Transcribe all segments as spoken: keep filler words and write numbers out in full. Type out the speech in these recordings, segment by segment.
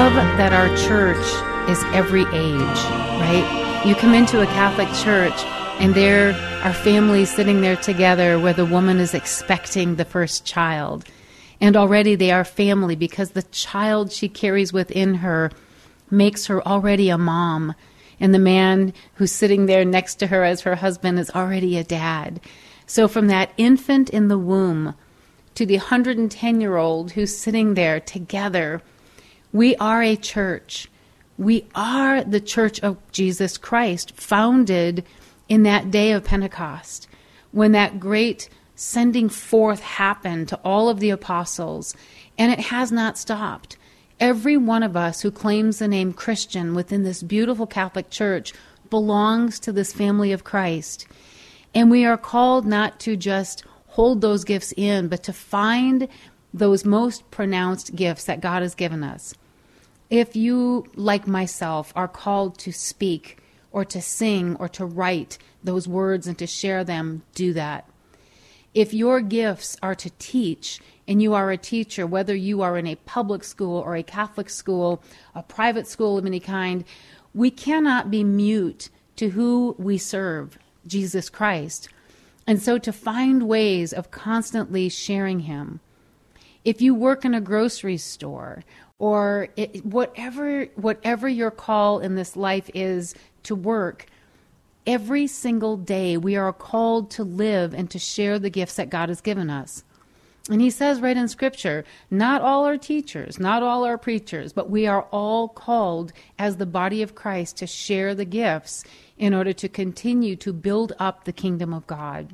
love that our church is every age, right? You come into a Catholic church and there are families sitting there together where the woman is expecting the first child. And already they are family because the child she carries within her makes her already a mom. And the man who's sitting there next to her as her husband is already a dad. So from that infant in the womb to the one hundred ten-year-old who's sitting there together, we are a church. We are the Church of Jesus Christ, founded in that day of Pentecost, when that great sending forth happened to all of the apostles, and it has not stopped. Every one of us who claims the name Christian within this beautiful Catholic Church belongs to this family of Christ. And we are called not to just hold those gifts in, but to find those most pronounced gifts that God has given us. If you, like myself, are called to speak or to sing or to write those words and to share them, do that. If your gifts are to teach, and you are a teacher, whether you are in a public school or a Catholic school, a private school of any kind, we cannot be mute to who we serve, Jesus Christ. And so to find ways of constantly sharing him. If you work in a grocery store, or it, whatever whatever your call in this life is to work, every single day we are called to live and to share the gifts that God has given us. And he says right in Scripture, not all are teachers, not all are preachers, but we are all called as the body of Christ to share the gifts in order to continue to build up the kingdom of God.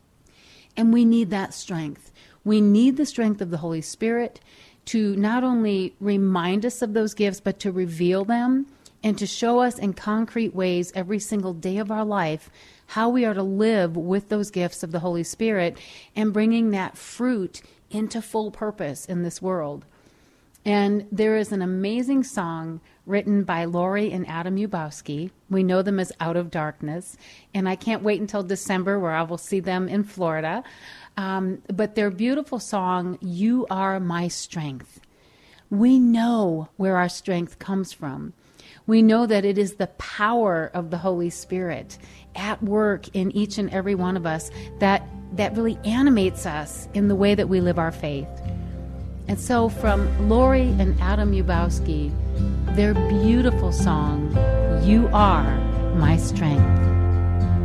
And we need that strength. We need the strength of the Holy Spirit to not only remind us of those gifts, but to reveal them and to show us in concrete ways every single day of our life how we are to live with those gifts of the Holy Spirit and bringing that fruit into full purpose in this world. And there is an amazing song written by Lori and Adam Yubowski. We know them as Out of Darkness, and I can't wait until December where I will see them in Florida. Um, but their beautiful song, You Are My Strength. We know where our strength comes from. We know that it is the power of the Holy Spirit at work in each and every one of us that, that really animates us in the way that we live our faith. And so from Lori and Adam Yubowski, their beautiful song, You Are My Strength.